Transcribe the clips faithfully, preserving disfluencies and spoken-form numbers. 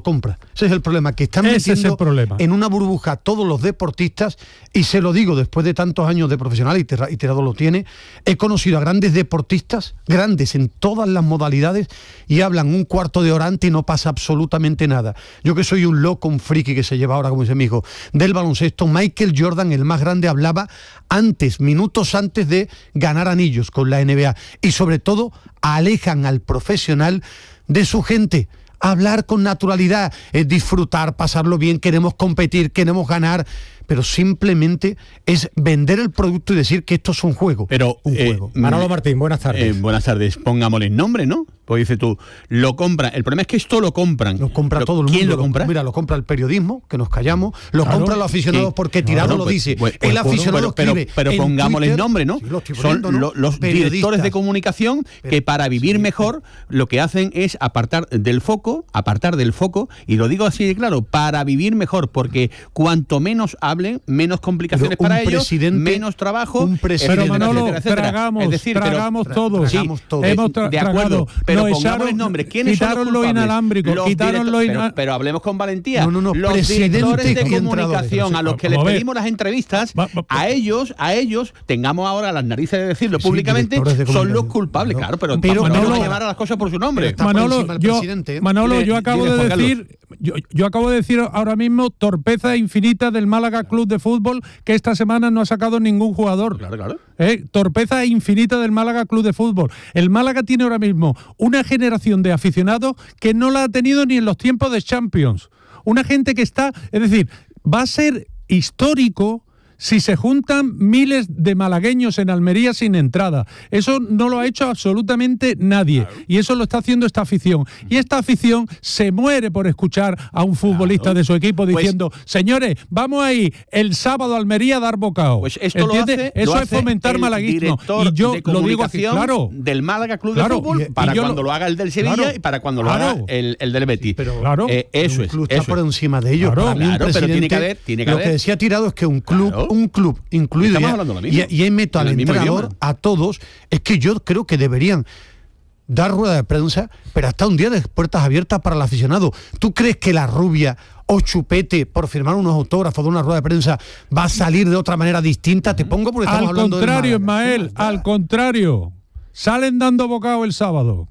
compra. Ese es el problema, que están Ese metiendo es el problema. en una burbuja a todos los deportistas, y se lo digo después de tantos años de profesional, y, Terra, y Tirado lo tiene, he conocido a grandes deportistas, grandes en todas las modalidades, y hablan un cuarto de hora antes y no pasa absolutamente nada. Yo que soy un loco, un friki que se lleva ahora, como dice mi hijo, del baloncesto, Michael Jordan, el más grande, hablaba antes, minutos antes de ganar anillos con la N B A, y sobre todo alejan al profesional de su gente. Hablar con naturalidad, es disfrutar, pasarlo bien, queremos competir, queremos ganar, pero simplemente es vender el producto y decir que esto es un juego. Pero, un eh, juego. Manolo Martín, buenas tardes. Eh, buenas tardes, pongámosle nombre, ¿no? Pues dices tú, lo compran. El problema es que esto lo compran. Lo compra Pero todo el mundo. ¿Quién lo compra? Mira, lo compra el periodismo, que nos callamos, lo Claro, compran los aficionados sí. porque Tirado Claro, lo pues, dice. pues, pues, el aficionado pero, escribe pero, pero en pongámosle Twitter, nombre, ¿no? sí, lo estoy Son poniendo, ¿no? lo, los Periodistas. directores de comunicación Pero, que para vivir sí, mejor lo que hacen es apartar del foco, apartar del foco, y lo digo así de claro, para vivir mejor, porque cuanto menos hablen, menos complicaciones Pero un para ellos, presidente- menos trabajo, un presidente- Pero etcétera, Manolo, etcétera, etcétera. tragamos, Es decir, pero- tragamos tra- todos. tragamos Sí, todos. hemos tra- de acuerdo, tragado. pero Nos pongámosle echaron- nombre. ¿Quiénes son quitaron los lo culpables? inalámbrico, Los quitaron directo- lo pero, ina- pero hablemos con valentía. No, no, no, los presidente directores de y entradores. comunicación a los que les Vamos a ver. pedimos las entrevistas, Va- va- a ellos, a ellos, tengamos ahora las narices de decirlo Sí, públicamente, directores de son los comunicación. culpables, Claro. claro, pero, Pero, tampoco Manolo- vamos a llamar a las cosas por su nombre. Está por Manolo, encima el yo, presidente, ¿eh? Manolo, Dile- yo acabo dile, de Juan Carlos. decir, yo, yo acabo de decir ahora mismo torpeza infinita del Málaga Club de Fútbol, que esta semana no ha sacado ningún jugador. Claro, claro. ¿Eh? Torpeza infinita del Málaga Club de Fútbol. El Málaga tiene ahora mismo una generación de aficionados que no la ha tenido ni en los tiempos de Champions. Una gente que está, es decir, va a ser histórico si se juntan miles de malagueños en Almería sin entrada. Eso no lo ha hecho absolutamente nadie. Claro. Y eso lo está haciendo esta afición. Y esta afición se muere por escuchar a un futbolista Claro. de su equipo Pues, diciendo, señores, vamos a ir el sábado a Almería a dar bocado. Pues esto lo ¿Entiendes? hace, Eso lo es hace fomentar el malaguismo. director Y yo de lo digo aquí, comunicación claro. del Málaga Club Claro, de Fútbol, y- y para yo cuando lo- lo haga el del Sevilla claro, y para cuando lo claro. haga el, el del Betis. Pero- Claro. Eh, eso un es. club Eso está por es. encima de ellos. Claro, Para mí, un claro, pero presidente, tiene que haber- tiene que lo haber- que decía Tirado es que un club, Claro. un club incluido Estamos ya, hablando lo mismo. y, y ahí meto En al el mismo entrenador, idioma. a todos, es que yo creo que deberían dar rueda de prensa, pero hasta un día de puertas abiertas para el aficionado. ¿Tú crees que la Rubia o Chupete, por firmar unos autógrafos de una rueda de prensa, va a salir de otra manera distinta? Te pongo porque estamos Al hablando del contrario, Málaga. Ismael, al contrario. Salen dando bocado el sábado.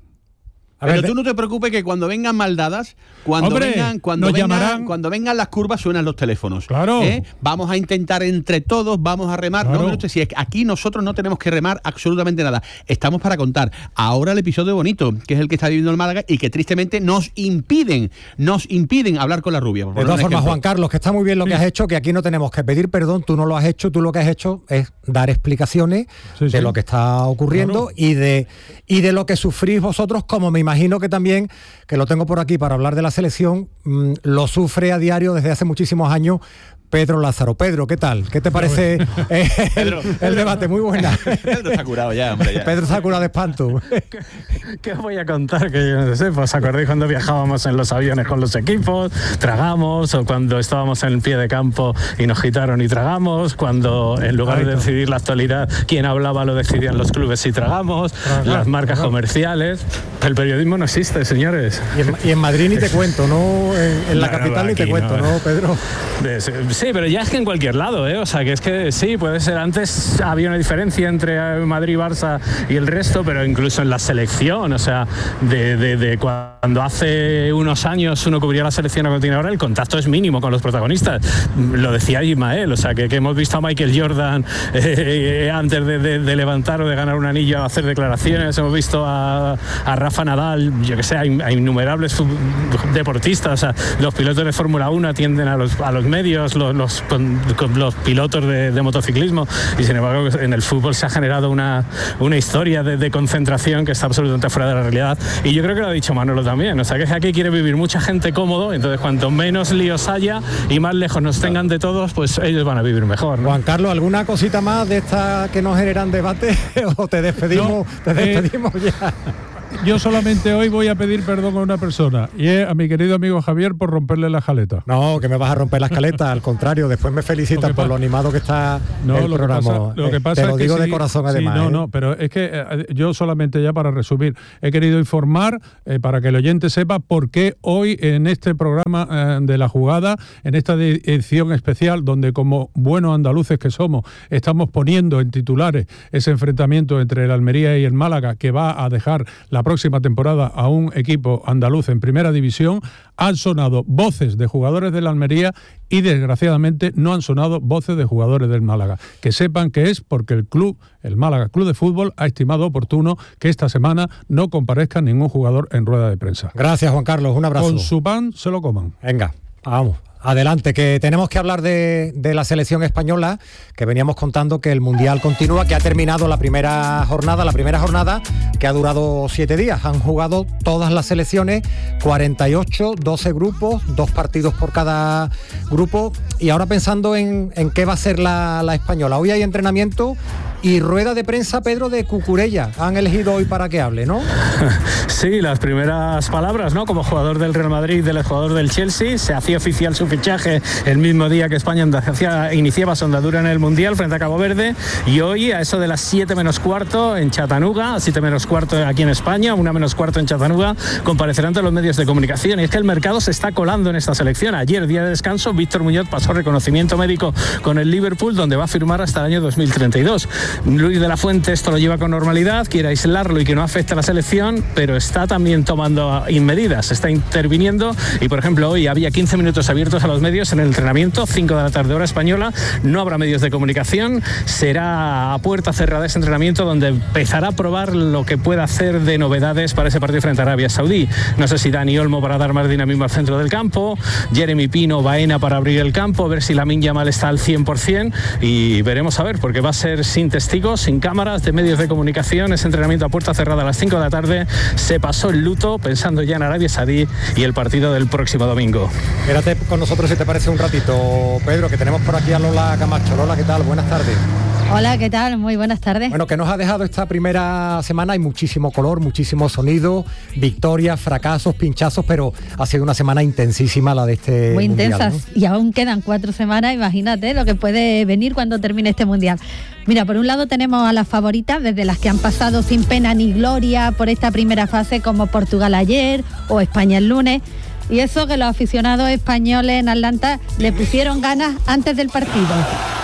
A Pero ver, tú no te preocupes que cuando vengan maldadas, cuando Hombre, vengan, cuando nos vengan, llamarán. cuando vengan las curvas suenan los teléfonos. Claro. ¿Eh? Vamos a intentar entre todos, vamos a remar. Claro. No, no, si es que aquí nosotros no tenemos que remar absolutamente nada. Estamos para contar. Ahora el episodio bonito, que es el que está viviendo el Málaga y que tristemente nos impiden, nos impiden hablar con la Rubia. por de poner todas un formas, ejemplo. Juan Carlos, que está muy bien lo que has hecho, que aquí no tenemos que pedir perdón, tú no lo has hecho, tú lo que has hecho es dar explicaciones Sí, de sí. lo que está ocurriendo. Claro. y de y de lo que sufrís vosotros, como me imagino que también, que lo tengo por aquí para hablar de la selección, mmm, lo sufre a diario desde hace muchísimos años Pedro Lázaro. Pedro, ¿qué tal? ¿Qué te parece eh, el, Pedro. el debate? Muy buena. Pedro está curado ya, hombre. Ya. Pedro se ha curado de espanto. ¿Qué os voy a contar? Que yo no sé, pues ¿os acordáis cuando viajábamos en los aviones con los equipos, tragamos, o cuando estábamos en el pie de campo y nos quitaron y tragamos, cuando en lugar de decidir la actualidad, quien hablaba lo decidían los clubes y tragamos, Tragar, las marcas tragar. comerciales. El periodismo no existe, señores. Y en, y en Madrid ni te cuento, ¿no? En, en la No, no, capital ni te aquí cuento, no. ¿no, Pedro? De- Sí, pero ya es que en cualquier lado, ¿eh? O sea, que es que sí, puede ser. Antes había una diferencia entre eh, Madrid y Barça y el resto, pero incluso en la selección, o sea, de, de, de cuando hace unos años uno cubría la selección a continuar ahora, el contacto es mínimo con los protagonistas. Lo decía Ismael, o sea, que, que hemos visto a Michael Jordan eh, antes de, de, de levantar o de ganar un anillo a hacer declaraciones, hemos visto a, a Rafa Nadal, yo que sé, hay, hay innumerables deportistas, o sea, los pilotos de Fórmula uno atienden a los, a los medios, los, los, con, con los pilotos de, de motociclismo, y sin embargo en el fútbol se ha generado una, una historia de, de concentración que está absolutamente fuera de la realidad, y yo creo que lo ha dicho Manolo también, o sea, que aquí quiere vivir mucha gente cómodo, entonces cuanto menos líos haya y más lejos nos tengan de todos, pues ellos van a vivir mejor, ¿no? Juan Carlos, ¿alguna cosita más de esta que nos generan debate o te despedimos, No, te eh, despedimos ya? yo solamente hoy voy a pedir perdón a una persona, y es a mi querido amigo Javier por romperle la jaleta. No, que me vas a romper la escaleta, al contrario, después me felicitas por lo animado que está no, el lo programa. Que pasa, lo que pasa Te lo es que digo sí, de corazón además. Sí, no, ¿eh? no, pero es que eh, yo solamente ya para resumir, he querido informar eh, para que el oyente sepa por qué hoy en este programa eh, de La Jugada, en esta edición especial, donde como buenos andaluces que somos, estamos poniendo en titulares ese enfrentamiento entre el Almería y el Málaga, que va a dejar la próxima temporada a un equipo andaluz en primera división, han sonado voces de jugadores del Almería y desgraciadamente no han sonado voces de jugadores del Málaga. Que sepan que es porque el club, el Málaga Club de Fútbol, ha estimado oportuno que esta semana no comparezca ningún jugador en rueda de prensa. Gracias, Juan Carlos, un abrazo. Con su pan se lo coman. Venga, vamos. Adelante, que tenemos que hablar de, de la selección española, que veníamos contando que el Mundial continúa, que ha terminado la primera jornada, la primera jornada que ha durado siete días. Han jugado todas las selecciones, cuarenta y ocho, doce grupos, dos partidos por cada grupo. Y ahora pensando en, en qué va a ser la, la española. Hoy hay entrenamiento y rueda de prensa, Pedro, de Cucurella. Han elegido hoy para que hable, ¿no? Sí, las primeras palabras, ¿no? Como jugador del Real Madrid, del jugador del Chelsea, se hacía oficial su fichaje el mismo día que España hacía, iniciaba su andadura en el Mundial frente a Cabo Verde, y hoy a eso de las siete menos cuarto en Chattanooga, siete menos cuarto aquí en España, una menos cuarto en Chattanooga, comparecerán ante los medios de comunicación. Y es que el mercado se está colando en esta selección. Ayer, día de descanso, Víctor Muñoz pasó reconocimiento médico con el Liverpool, donde va a firmar hasta el año dos mil treinta y dos. Luis de la Fuente esto lo lleva con normalidad, quiere aislarlo y que no afecte a la selección, pero está también tomando medidas, está interviniendo, y por ejemplo hoy había quince minutos abiertos a los medios en el entrenamiento, cinco de la tarde hora española, no habrá medios de comunicación, será a puerta cerrada ese entrenamiento donde empezará a probar lo que pueda hacer de novedades para ese partido frente a Arabia Saudí. No sé si Dani Olmo para dar más dinamismo al centro del campo, Jeremy Pino, Baena para abrir el campo, a ver si Lamine Yamal está al cien por ciento, y veremos a ver, porque va a ser sin testigos, sin cámaras, de medios de comunicación, ese entrenamiento a puerta cerrada a las cinco de la tarde. Se pasó el luto pensando ya en Arabia Saudí y el partido del próximo domingo. Quédate con nosotros si te parece un ratito, Pedro, que tenemos por aquí a Lola Camacho. Lola, ¿qué tal? Buenas tardes. Hola, ¿qué tal? Muy buenas tardes. Bueno, ¿qué nos ha dejado esta primera semana? Hay muchísimo color, muchísimo sonido, victorias, fracasos, pinchazos, pero ha sido una semana intensísima la de este Muy mundial, intensas, ¿no? Y aún quedan cuatro semanas, imagínate lo que puede venir cuando termine este mundial. Mira, por un lado tenemos a las favoritas, desde las que han pasado sin pena ni gloria por esta primera fase, como Portugal ayer o España el lunes. Y eso que los aficionados españoles en Atlanta le pusieron ganas antes del partido.